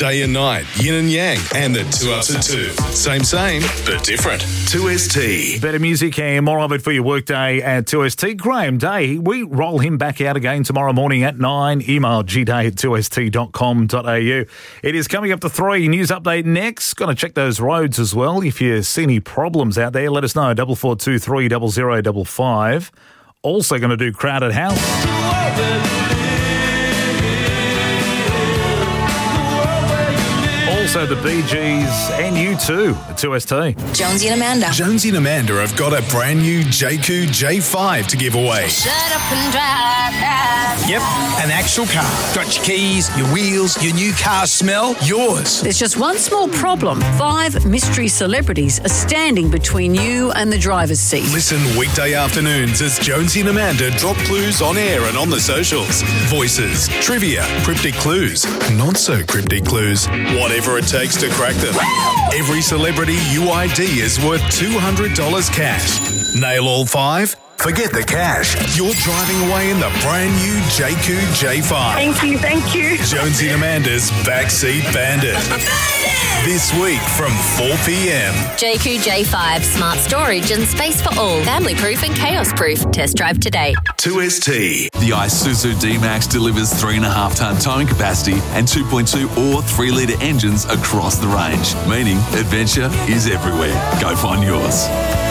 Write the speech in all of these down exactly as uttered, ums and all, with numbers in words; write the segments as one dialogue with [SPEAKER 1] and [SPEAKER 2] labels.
[SPEAKER 1] Day and night, yin and yang, and the two ups and two. Same, same, but different. two S T.
[SPEAKER 2] Better music and more of it for your workday at two S T. Graham Day, we roll him back out again tomorrow morning at nine. Email g day at two s t dot com dot a u. It is coming up to three. News update next. Going to check those roads as well. If you see any problems out there, let us know. Double four two three double zero double five. Also going to do Crowded House. Also the Bee Gees and you too at two S T.
[SPEAKER 3] Jonesy and Amanda.
[SPEAKER 1] Jonesy and Amanda have got a brand new J Q J five to give away.
[SPEAKER 3] Shut up and drive that.
[SPEAKER 4] Yep, an actual car. Got your keys, your wheels, your new car smell, yours.
[SPEAKER 5] There's just one small problem. Five mystery celebrities are standing between you and the driver's seat.
[SPEAKER 1] Listen weekday afternoons as Jonesy and Amanda drop clues on air and on the socials. Voices, trivia, cryptic clues, not so cryptic clues, whatever it takes to crack them. Every celebrity U I D is worth two hundred dollars cash. Nail all five? Forget the cash. You're driving away in the brand new J Q J five.
[SPEAKER 6] Thank you, thank you.
[SPEAKER 1] Jonesy and Amanda's Backseat Bandit. This week from four p.m.
[SPEAKER 7] J Q J five, smart storage and space for all. Family proof and chaos proof. Test drive today.
[SPEAKER 1] two S T.
[SPEAKER 8] The Isuzu D-Max delivers three point five tonne towing capacity and two point two or three litre engines across the range, meaning adventure is everywhere. Go find yours.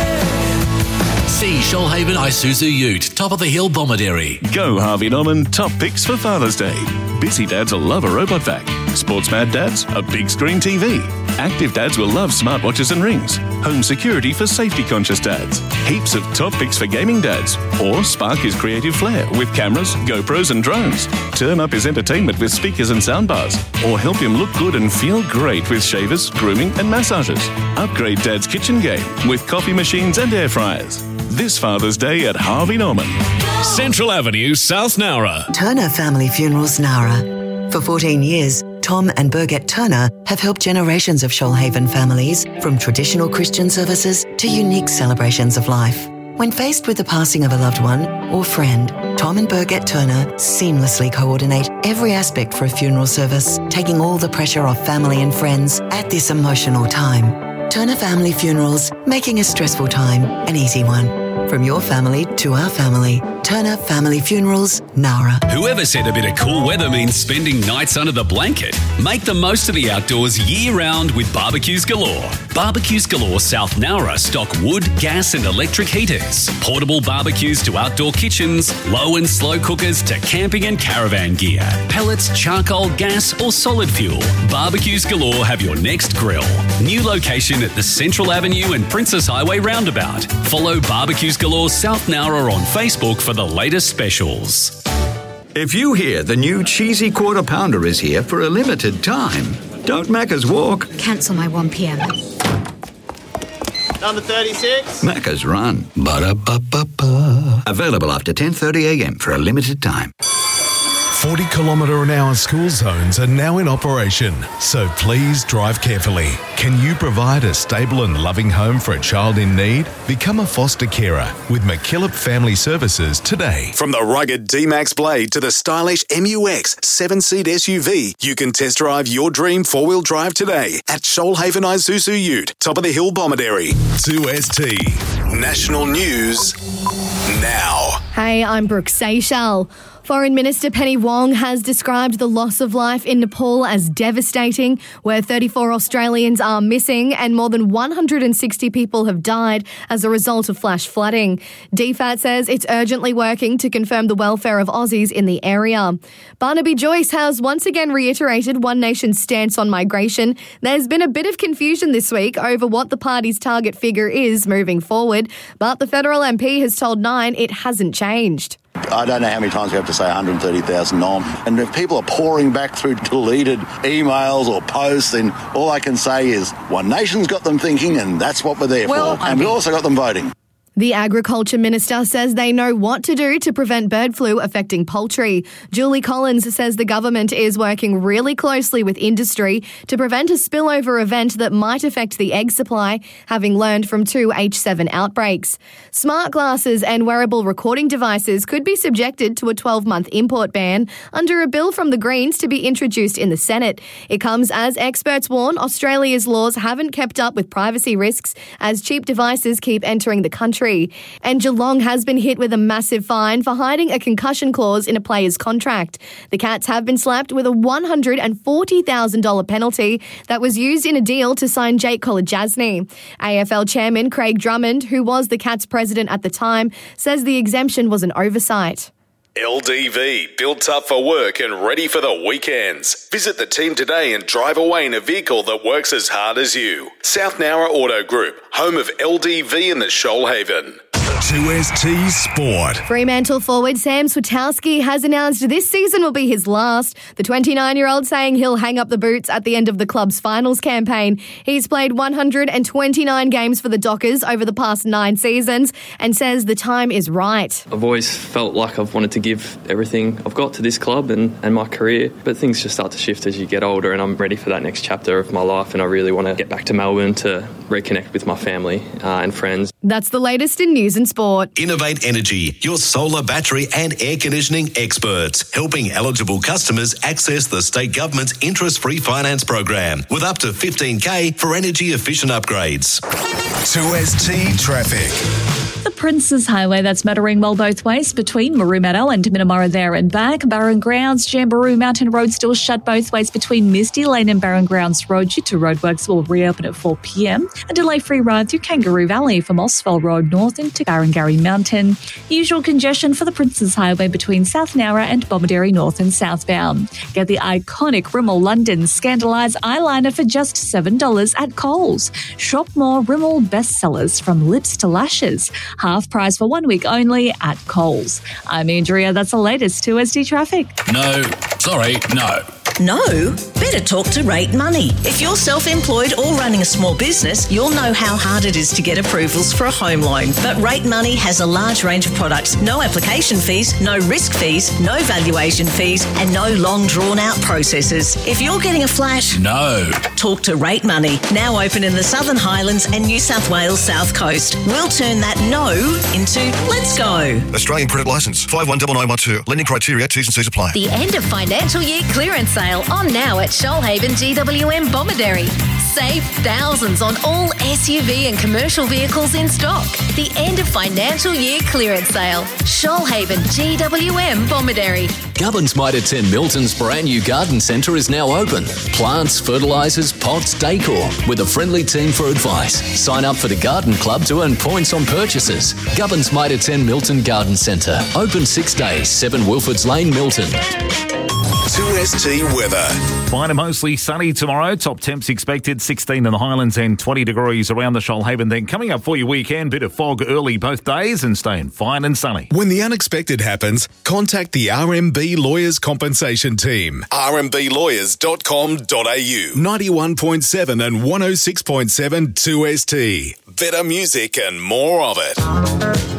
[SPEAKER 9] See Shoalhaven Isuzu Ute, top of the hill, Bomaderry.
[SPEAKER 10] Go Harvey Norman top picks for Father's Day. Busy dads will love a robot vac. Sports mad dads, a big screen T V. Active dads will love smartwatches and rings. Home security for safety conscious dads. Heaps of top picks for gaming dads. Or spark his creative flair with cameras, GoPros and drones. Turn up his entertainment with speakers and soundbars. Or help him look good and feel great with shavers, grooming and massages. Upgrade dad's kitchen game with coffee machines and air fryers. This Father's Day at Harvey Norman.
[SPEAKER 11] Central Avenue, South Nowra.
[SPEAKER 12] Turner Family Funerals Nowra. For fourteen years, Tom and Birgit Turner have helped generations of Shoalhaven families from traditional Christian services to unique celebrations of life. When faced with the passing of a loved one or friend, Tom and Birgit Turner seamlessly coordinate every aspect for a funeral service, taking all the pressure off family and friends at this emotional time. Turner Family Funerals, making a stressful time an easy one. From your family to our family, Turner Family Funerals, Nowra.
[SPEAKER 11] Whoever said a bit of cool weather means spending nights under the blanket? Make the most of the outdoors year-round with Barbecues Galore. Barbecues Galore South Nowra stock wood, gas and electric heaters, portable barbecues to outdoor kitchens, low and slow cookers to camping and caravan gear, pellets, charcoal, gas or solid fuel. Barbecues Galore have your next grill. New location at the Central Avenue and Princess Highway roundabout. Follow Barbecues Galore South Nowra on Facebook for the latest specials.
[SPEAKER 13] If you hear the new cheesy quarter pounder is here for a limited time, don't Macca's walk.
[SPEAKER 14] Cancel my one p.m.
[SPEAKER 15] Number thirty-six.
[SPEAKER 13] Macca's run. Ba-da-ba-ba-ba. Available after ten thirty a.m. for a limited time.
[SPEAKER 1] forty kilometre an hour school zones are now in operation, so please drive carefully. Can you provide a stable and loving home for a child in need? Become a foster carer with McKillop Family Services today. From the rugged D-Max Blade to the stylish M U X seven-seat S U V, you can test drive your dream four-wheel drive today at Shoalhaven Isuzu Ute, top of the hill, Bomaderry. two S T. National News now.
[SPEAKER 16] Hey, I'm Brooke Seychelles. Foreign Minister Penny Wong has described the loss of life in Nepal as devastating, where thirty-four Australians are missing and more than one hundred sixty people have died as a result of flash flooding. D FAT says it's urgently working to confirm the welfare of Aussies in the area. Barnaby Joyce has once again reiterated One Nation's stance on migration. There's been a bit of confusion this week over what the party's target figure is moving forward, but the federal M P has told Nine it hasn't changed.
[SPEAKER 17] I don't know how many times we have to say one hundred thirty thousand nom. And if people are pouring back through deleted emails or posts, then all I can say is One Nation's got them thinking, and that's what we're there
[SPEAKER 16] well,
[SPEAKER 17] for. And we also got them voting.
[SPEAKER 16] The Agriculture Minister says they know what to do to prevent bird flu affecting poultry. Julie Collins says the government is working really closely with industry to prevent a spillover event that might affect the egg supply, having learned from two H seven outbreaks. Smart glasses and wearable recording devices could be subjected to a twelve-month import ban under a bill from the Greens to be introduced in the Senate. It comes as experts warn Australia's laws haven't kept up with privacy risks as cheap devices keep entering the country. And Geelong has been hit with a massive fine for hiding a concussion clause in a player's contract. The Cats have been slapped with a one hundred forty thousand dollars penalty that was used in a deal to sign Jake Kolodjasny. A F L chairman Craig Drummond, who was the Cats president at the time, says the exemption was an oversight.
[SPEAKER 1] L D V, built up for work and ready for the weekends. Visit the team today and drive away in a vehicle that works as hard as you. South Nowra Auto Group, home of L D V in the Shoalhaven. two S T Sport.
[SPEAKER 16] Fremantle forward Sam Switowski has announced this season will be his last. The twenty-nine-year-old saying he'll hang up the boots at the end of the club's finals campaign. He's played one hundred twenty-nine games for the Dockers over the past nine seasons and says the time is right.
[SPEAKER 6] I've always felt like I've wanted to give everything I've got to this club and, and my career, but things just start to shift as you get older, and I'm ready for that next chapter of my life, and I really want to get back to Melbourne to reconnect with my family uh, and friends.
[SPEAKER 16] That's the latest in news and sport.
[SPEAKER 14] Innovate Energy, your solar, battery and air conditioning experts, helping eligible customers access the state government's interest-free finance program with up to fifteen K for energy-efficient upgrades.
[SPEAKER 1] two S T Traffic.
[SPEAKER 15] The Princes Highway, that's motoring well both ways between Marumatta and Minamara there and back. Barron Grounds, Jamboree Mountain Road still shut both ways between Misty Lane and Barron Grounds Road due to roadworks will reopen at four p.m. A delay-free ride through Kangaroo Valley from Oswell Road north into Garangari Mountain. Usual congestion for the Princes Highway between South Nowra and Bomaderry north and southbound. Get the iconic Rimmel London Scandalise eyeliner for just seven dollars at Coles. Shop more Rimmel bestsellers from lips to lashes. Half price for one week only at Coles. I'm Andrea. That's the latest two S T traffic.
[SPEAKER 9] No. Sorry, no.
[SPEAKER 18] No? Better talk to Rate Money. If you're self-employed or running a small business, you'll know how hard it is to get approvals for a home loan. But Rate Money has a large range of products. No application fees, no risk fees, no valuation fees, and no long drawn-out processes. If you're getting a flash...
[SPEAKER 9] No.
[SPEAKER 18] Talk to Rate Money. Now open in the Southern Highlands and New South Wales South Coast. We'll turn that no into let's go.
[SPEAKER 19] Australian credit licence five one nine nine one two. Lending criteria, T's and C's apply.
[SPEAKER 7] The end of financial year clearance sale on now at Shoalhaven G W M Bomaderry. Save thousands on all S U V and commercial vehicles in stock. The end of financial year clearance sale. Shoalhaven G W M Bomaderry.
[SPEAKER 11] Gubbins Mitre ten Milton's brand new garden centre is now open. Plants, fertilisers, pots, decor, with a friendly team for advice. Sign up for the Garden Club to earn points on purchases. Gubbins Mitre ten Milton Garden Centre. Open six days, seven Wilfords Lane, Milton.
[SPEAKER 1] two S T weather.
[SPEAKER 2] Fine and mostly sunny tomorrow. Top temps expected sixteen in the Highlands and twenty degrees around the Shoalhaven. Then coming up for your weekend, bit of fog early both days and staying fine and sunny.
[SPEAKER 1] When the unexpected happens, contact the R M B Lawyers Compensation Team. r m b lawyers dot com dot a u. ninety-one point seven and one oh six point seven two S T. Better music and more of it.